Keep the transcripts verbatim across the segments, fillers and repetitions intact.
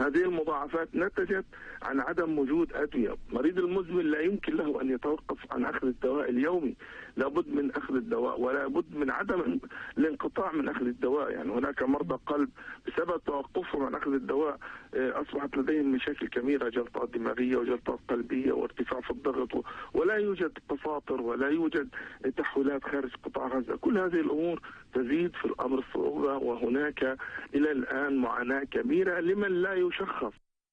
هذه المضاعفات نتجت عن عدم وجود أدوية. مريض المزمن لا يمكن له أن يتوقف عن أخذ الدواء اليومي، لابد من أخذ الدواء ولا بد من عدم الانقطاع من أخذ الدواء. يعني هناك مرضى قلب بسبب توقفهم عن أخذ الدواء أصبحت لديهم مشاكل كبيرة، جلطات دماغية وجلطات قلبية وارتفاع في الضغط، ولا يوجد تفاطر ولا يوجد تحويلات خارج قطاع غزة. كل هذه الأمور تزيد في الأمر الصعوبة، وهناك إلى الآن معاناة كبيرة لمن لا يشخص.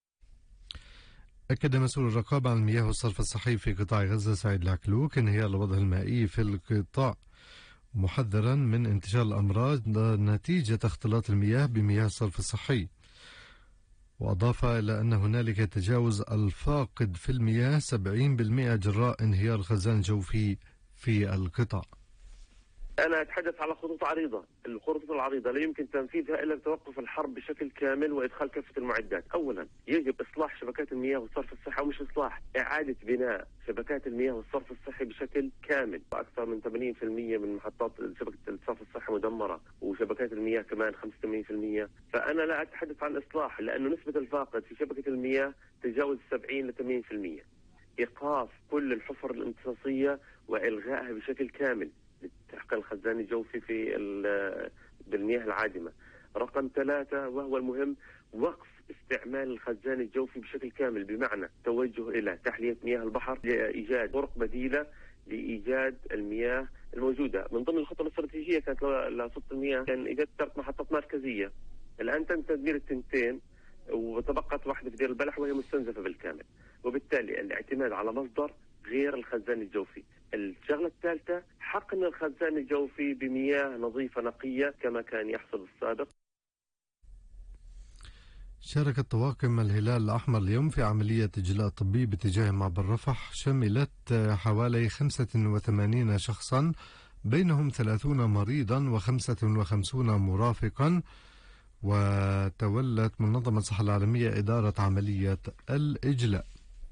أكد مسؤول الرقابة عن المياه والصرف الصحي في قطاع غزة سعيد العكلوك انهيار الوضع المائي في القطاع، محذرا من انتشار الأمراض نتيجة اختلاط المياه بمياه الصرف الصحي. وأضاف إلى أن هنالك تجاوز الفاقد في المياه سبعين بالمئة جراء انهيار الخزان الجوفي في القطاع. أنا أتحدث على خطوط عريضة، الخطوط العريضة لا يمكن تنفيذها إلا بتوقف الحرب بشكل كامل وإدخال كافة المعدات. أولا يجب إصلاح شبكات المياه والصرف الصحي، ومش إصلاح، إعادة بناء شبكات المياه والصرف الصحي بشكل كامل. أكثر من ثمانين بالمئة من محطات شبكة الصرف الصحي مدمرة، وشبكات المياه كمان خمسة وثمانين بالمئة. فأنا لا أتحدث عن إصلاح، لأنه نسبة الفاقد في شبكة المياه تجاوز سبعين إلى ثمانين بالمئة. إيقاف كل الحفر الامتصاصية وإلغائها بشكل كامل لتحقيق الخزان الجوفي في بالمياه العادمة. رقم ثلاثة وهو المهم، وقف استعمال الخزان الجوفي بشكل كامل، بمعنى توجه إلى تحلية مياه البحر لإيجاد طرق بديلة لإيجاد المياه الموجودة. من ضمن الخطة الاستراتيجية كانت لصفة المياه كان إيجاد ثلاث محطات مركزية. الآن تم تدمير التنتين وتبقت واحدة في دير البلح وهي مستنزفة بالكامل، وبالتالي الاعتماد على مصدر غير الخزان الجوفي. الشغلة الثالثة، حقن الخزان الجوفي بمياه نظيفة نقية كما كان يحصل السابق. شاركت طواقم الهلال الأحمر اليوم في عملية إجلاء طبي باتجاه معبر رفح، شملت حوالي خمسة وثمانين شخصا، بينهم ثلاثون مريضا وخمسة وخمسين مرافقا. وتولت منظمة الصحة العالمية إدارة عملية الإجلاء.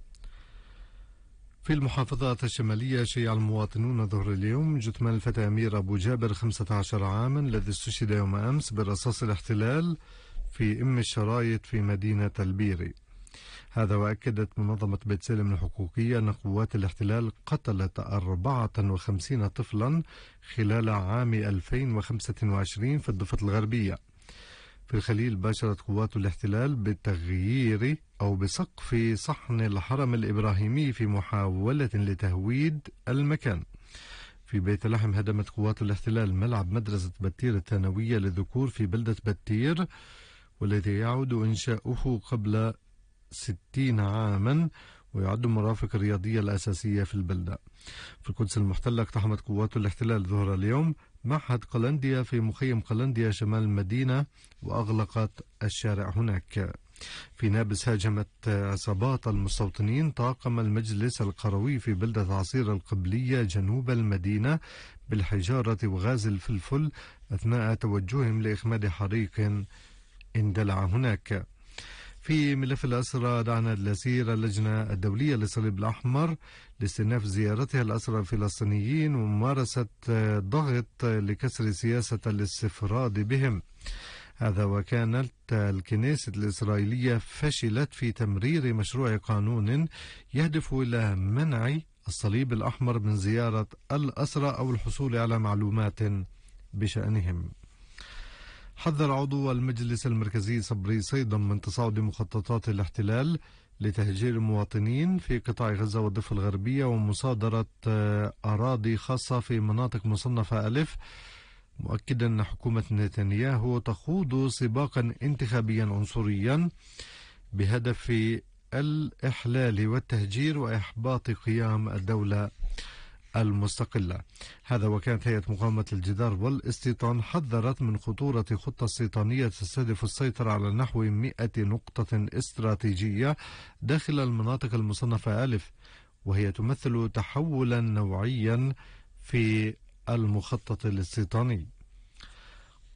في المحافظات الشمالية شيع المواطنون ظهر اليوم جثمان الفتى أمير أبو جابر خمسة عشر عاما الذي استشهد يوم أمس برصاص الاحتلال في أم الشرايط في مدينة البيري. هذا وأكدت منظمة بيت سلم الحقوقية أن قوات الاحتلال قتلت أربعة وخمسين طفلا خلال عام ألفين وخمسة وعشرين في الضفة الغربية. في الخليل باشرت قوات الاحتلال بتغيير أو بسقف صحن الحرم الإبراهيمي في محاولة لتهويد المكان. في بيت لحم هدمت قوات الاحتلال ملعب مدرسة بتير الثانوية للذكور في بلدة بتير، والذي يعود إنشاؤه قبل ستين عاما ويعد المرافق الرياضية الأساسية في البلدة. في القدس المحتلة اقتحمت قوات الاحتلال ظهر اليوم معهد قلنديا في مخيم قلنديا شمال المدينة وأغلقت الشارع هناك. في نابلس هاجمت عصابات المستوطنين طاقم المجلس القروي في بلدة عصير القبلية جنوب المدينة بالحجارة وغاز الفلفل أثناء توجههم لإخماد حريق اندلع هناك. في ملف الأسرى دعنا الأسير اللجنة الدولية للصليب الأحمر لاستئناف زيارتها الأسرى الفلسطينيين وممارسة ضغط لكسر سياسة الاستفراد بهم. هذا وكانت الكنيسة الإسرائيلية فشلت في تمرير مشروع قانون يهدف إلى منع الصليب الأحمر من زيارة الأسرى أو الحصول على معلومات بشأنهم. حذر عضو المجلس المركزي صبري صيدم من تصاعد مخططات الاحتلال لتهجير المواطنين في قطاع غزة والضفة الغربية ومصادرة أراضي خاصة في مناطق مصنفة ألف، مؤكدا أن حكومة نتنياهو تخوض سباقا انتخابيا عنصريا بهدف الإحلال والتهجير وإحباط قيام الدولة المستقلة. هذا وكانت هيئة مقاومة الجدار والاستيطان حذرت من خطورة خطة استيطانية تستهدف السيطرة على نحو مئة نقطة استراتيجية داخل المناطق المصنفة ألف، وهي تمثل تحولا نوعيا في المخطط الاستيطاني.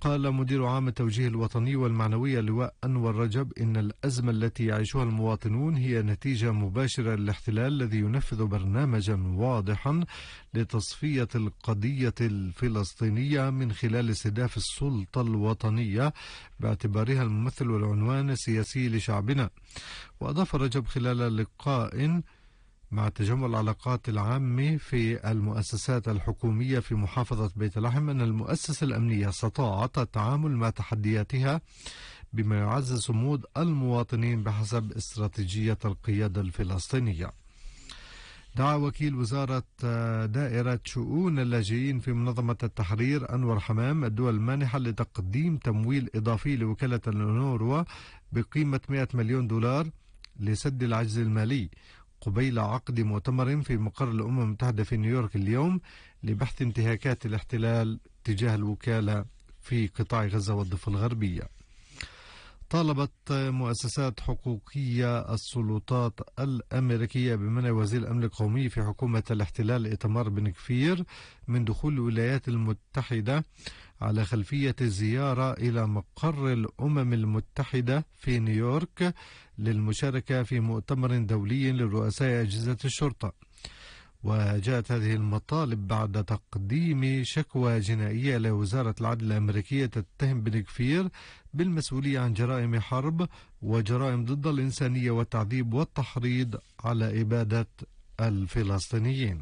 قال مدير عام التوجيه الوطني والمعنوية اللواء أنور رجب إن الأزمة التي يعيشها المواطنون هي نتيجة مباشرة للاحتلال الذي ينفذ برنامجا واضحا لتصفية القضية الفلسطينية من خلال استهداف السلطة الوطنية باعتبارها الممثل والعنوان السياسي لشعبنا. وأضاف رجب خلال لقاء مع تجمع العلاقات العامة في المؤسسات الحكومية في محافظة بيت لحم أن المؤسسة الأمنية استطاعت التعامل مع تحدياتها بما يعزز صمود المواطنين بحسب استراتيجية القيادة الفلسطينية. دعا وكيل وزارة دائرة شؤون اللاجئين في منظمة التحرير أنور حمام الدول المانحة لتقديم تمويل إضافي لوكالة الأونروا بقيمة مئة مليون دولار لسد العجز المالي قبيل عقد مؤتمر في مقر الأمم المتحدة في نيويورك اليوم لبحث انتهاكات الاحتلال تجاه الوكالة في قطاع غزة والضفة الغربية. طالبت مؤسسات حقوقية السلطات الأمريكية بمنع وزير الأمن القومي في حكومة الاحتلال إيتمار بن كفير من دخول الولايات المتحدة على خلفية زيارة إلى مقر الأمم المتحدة في نيويورك للمشاركة في مؤتمر دولي لرؤساء أجهزة الشرطة. وجاءت هذه المطالب بعد تقديم شكوى جنائية لوزارة العدل الأمريكية تتهم بن كفير بالمسؤولية عن جرائم حرب وجرائم ضد الإنسانية والتعذيب والتحريض على إبادة الفلسطينيين.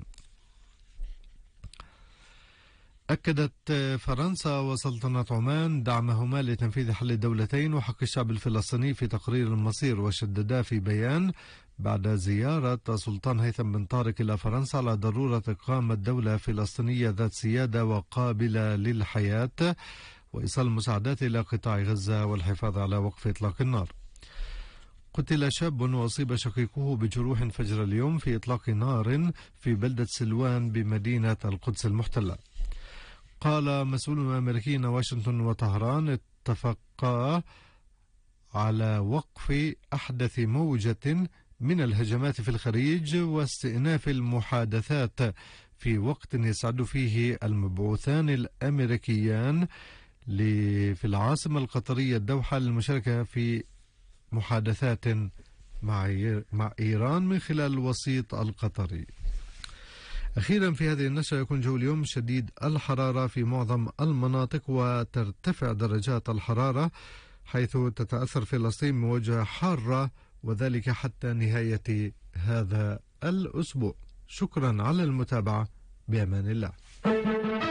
أكدت فرنسا وسلطنة عمان دعمهما لتنفيذ حل الدولتين وحق الشعب الفلسطيني في تقرير المصير، وشددا في بيان بعد زيارة سلطان هيثم بن طارق إلى فرنسا على ضرورة إقامة دولة فلسطينية ذات سيادة وقابلة للحياة وإيصال المساعدات إلى قطاع غزة والحفاظ على وقف إطلاق النار. قتل شاب وأصيب شقيقه بجروح فجر اليوم في إطلاق نار في بلدة سلوان بمدينة القدس المحتلة. قال مسؤول أمريكي أن واشنطن وطهران اتفقا على وقف أحدث موجة من الهجمات في الخليج واستئناف المحادثات في وقت يسعد فيه المبعوثان الأمريكيان في العاصمة القطرية الدوحة للمشاركة في محادثات مع إيران من خلال الوسيط القطري. أخيرا في هذه النشرة يكون جو اليوم شديد الحرارة في معظم المناطق وترتفع درجات الحرارة حيث تتأثر فلسطين بموجة حارة وذلك حتى نهاية هذا الأسبوع. شكرا على المتابعة، بأمان الله.